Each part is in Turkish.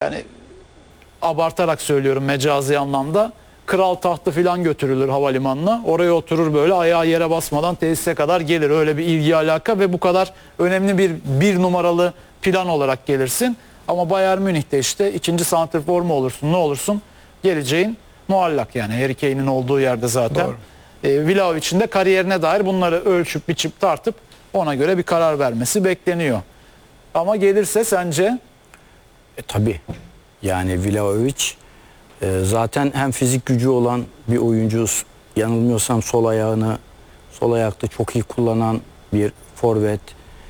yani abartarak söylüyorum mecazi anlamda, kral tahtı falan götürülür havalimanına. Oraya oturur, böyle ayağı yere basmadan tesise kadar gelir. Öyle bir ilgi alaka ve bu kadar önemli bir numaralı plan olarak gelirsin. Ama Bayern Münih'te işte ikinci santrfor mu olursun, ne olursun, geleceğin muallak yani, Harry Kane'in olduğu yerde zaten. Vlahovic'in de kariyerine dair bunları ölçüp biçip tartıp ona göre bir karar vermesi bekleniyor. Ama gelirse sence? Tabii. Yani Vlahovic zaten hem fizik gücü olan bir oyuncu, yanılmıyorsam sol ayakta çok iyi kullanan bir forvet.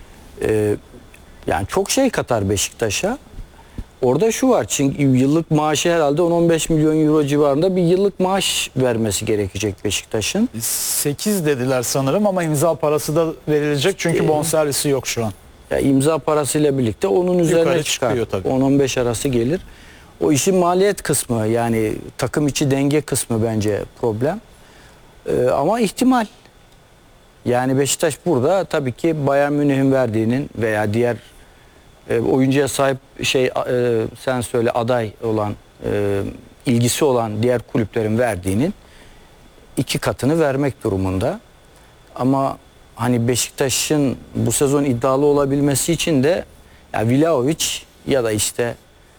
Yani çok şey katar Beşiktaş'a. Orada şu var, çünkü yıllık maaşı herhalde 10-15 milyon euro civarında bir yıllık maaş vermesi gerekecek Beşiktaş'ın. 8 dediler sanırım ama imza parası da verilecek çünkü bonservisi yok şu an. Ya imza parasıyla birlikte onun üzerine çıkar. 10-15 arası gelir. O işin maliyet kısmı, yani takım içi denge kısmı bence problem. Ama ihtimal. Yani Beşiktaş burada tabii ki Bayern Münih'in verdiğinin veya diğer oyuncuya sahip sen söyle aday olan, ilgisi olan diğer kulüplerin verdiğinin 2 katını vermek durumunda. Ama hani Beşiktaş'ın bu sezon iddialı olabilmesi için de ya Vlahovic ya da işte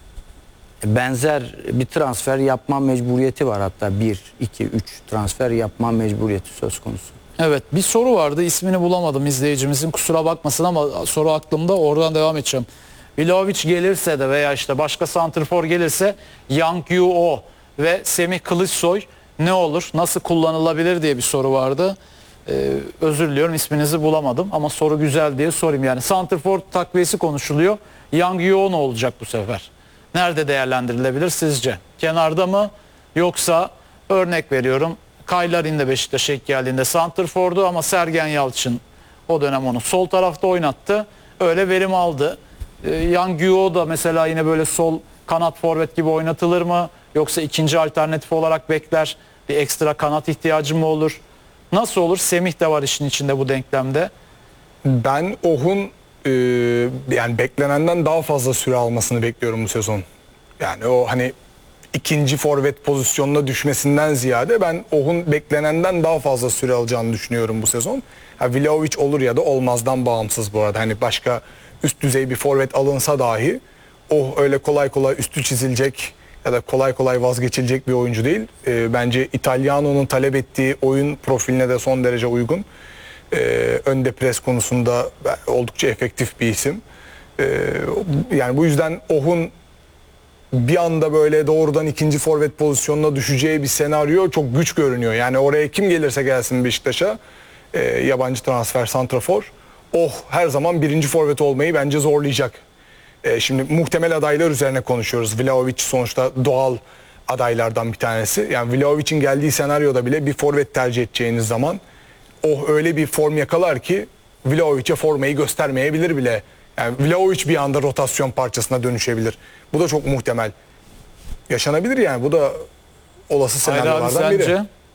benzer bir transfer yapma mecburiyeti var, hatta 1, 2, 3 transfer yapma mecburiyeti söz konusu. Evet, bir soru vardı, ismini bulamadım izleyicimizin, kusura bakmasın ama soru aklımda, oradan devam edeceğim. Vlahovic gelirse de veya işte başka santrfor gelirse Yang Yu-Oh ve Semih Kılıçsoy ne olur, nasıl kullanılabilir diye bir soru vardı. Özür diliyorum, isminizi bulamadım ama soru güzel diye sorayım. Yani santrfor takviyesi konuşuluyor. Yang Yu-Oh ne olacak bu sefer? Nerede değerlendirilebilir sizce? Kenarda mı, yoksa örnek veriyorum Kaylarin de Beşiktaş'a ilk geldiğinde santrfordu ama Sergen Yalçın o dönem onu sol tarafta oynattı. Öyle verim aldı. Yang Yu-Oh da mesela yine böyle sol kanat forvet gibi oynatılır mı? Yoksa ikinci alternatif olarak bekler, bir ekstra kanat ihtiyacı mı olur? Nasıl olur? Semih de var işin içinde bu denklemde. Ben Oh'un yani beklenenden daha fazla süre almasını bekliyorum bu sezon. Yani o hani ikinci forvet pozisyonuna düşmesinden ziyade ben Oh'un beklenenden daha fazla süre alacağını düşünüyorum bu sezon. Vlahovic olur ya da olmazdan bağımsız bu arada. Hani başka üst düzey bir forvet alınsa dahi Oh öyle kolay kolay üstü çizilecek ya da kolay kolay vazgeçilecek bir oyuncu değil. Bence İtalyano'nun talep ettiği oyun profiline de son derece uygun. Önde pres konusunda oldukça efektif bir isim. Yani bu yüzden Oh'un bir anda böyle doğrudan ikinci forvet pozisyonuna düşeceği bir senaryo çok güç görünüyor. Yani oraya kim gelirse gelsin Beşiktaş'a, yabancı transfer, santrafor, Oh her zaman birinci forvet olmayı bence zorlayacak. Şimdi muhtemel adaylar üzerine konuşuyoruz. Vlahovic sonuçta doğal adaylardan bir tanesi. Yani Vlahovic'in geldiği senaryoda bile bir forvet tercih edeceğiniz zaman Oh öyle bir form yakalar ki Vlahovic'e formayı göstermeyebilir bile. Yani Vlahovic bir anda rotasyon parçasına dönüşebilir. Bu da çok muhtemel. Yaşanabilir yani. Bu da olası senaryolardan biri.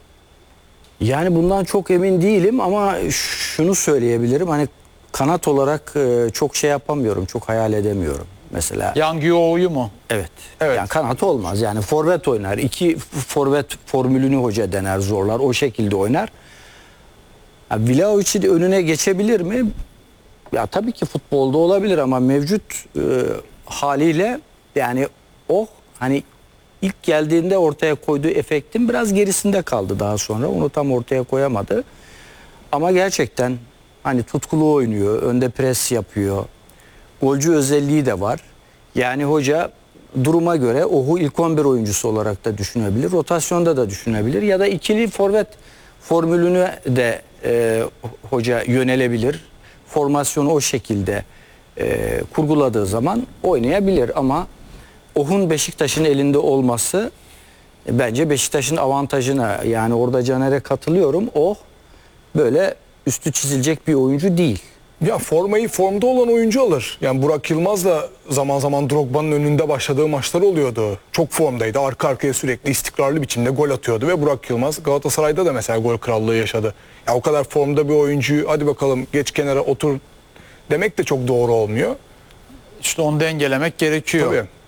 Yani bundan çok emin değilim ama şunu söyleyebilirim. Hani kanat olarak çok şey yapamıyorum. Çok hayal edemiyorum. Mesela Yang Yu-Oh'yu mu? Evet. Evet. Yani kanat olmaz. Yani forvet oynar. 2 forvet formülünü hoca dener, zorlar. O şekilde oynar. Yani Vlahovic'in önüne geçebilir mi? Ya tabii ki futbolda olabilir ama mevcut haliyle yani hani ilk geldiğinde ortaya koyduğu efektin biraz gerisinde kaldı daha sonra. Onu tam ortaya koyamadı. Ama gerçekten hani tutkulu oynuyor, önde pres yapıyor. Golcü özelliği de var. Yani hoca duruma göre Oh'u ilk 11 oyuncusu olarak da düşünebilir. Rotasyonda da düşünebilir. Ya da ikili forvet formülünü de hoca yönelebilir. Formasyonu o şekilde kurguladığı zaman oynayabilir ama Oh'un Beşiktaş'ın elinde olması bence Beşiktaş'ın avantajına, yani orada Caner'e katılıyorum. Oh böyle üstü çizilecek bir oyuncu değil. Ya formayı formda olan oyuncu alır. Yani Burak Yılmaz da zaman zaman Drogba'nın önünde başladığı maçlar oluyordu. Çok formdaydı. Arka arkaya sürekli istikrarlı biçimde gol atıyordu ve Burak Yılmaz Galatasaray'da da mesela gol krallığı yaşadı. Ya o kadar formda bir oyuncuyu hadi bakalım geç kenara otur demek de çok doğru olmuyor. İşte onu dengelemek gerekiyor. Tabii.